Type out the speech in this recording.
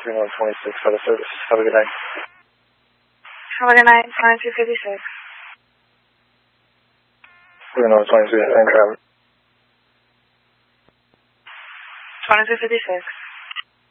3126 for the service. Have a good night. Have a good night. 2256. 3126 and travel. 2256.